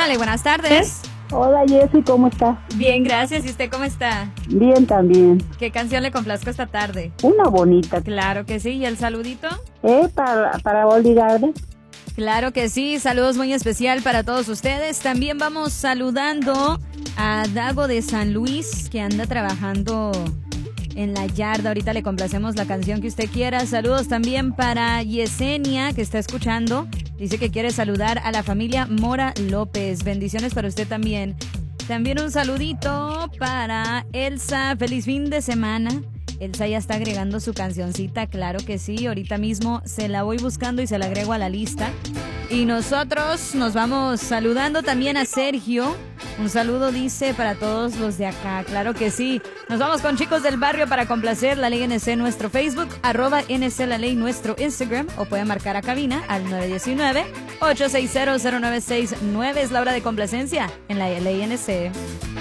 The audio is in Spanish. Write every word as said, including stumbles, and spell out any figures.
Ley, buenas tardes. Hola Jessy, ¿cómo está? Bien, gracias. ¿Y usted cómo está? Bien también. ¿Qué canción le complazco esta tarde? Una bonita. Claro que sí. ¿Y el saludito? ¿Eh? Para, para Oldie Garden. Claro que sí. Saludos muy especial para todos ustedes. También vamos saludando a Dago de San Luis, que anda trabajando en la yarda. Ahorita le complacemos la canción que usted quiera. Saludos también para Yesenia, que está escuchando. Dice que quiere saludar a la familia Mora López. Bendiciones para usted también. También un saludito para Elsa. Feliz fin de semana. Elsa ya está agregando su cancioncita, claro que sí. Ahorita mismo se la voy buscando y se la agrego a la lista. Y nosotros nos vamos saludando también a Sergio. Un saludo, dice, para todos los de acá, claro que sí. Nos vamos con Chicos del Barrio para complacer La Ley N C en nuestro Facebook, arroba N C La Ley nuestro Instagram, o pueden marcar a cabina al nueve uno nueve, ocho seis cero, cero nueve seis nueve. Es la hora de complacencia en La Ley N C.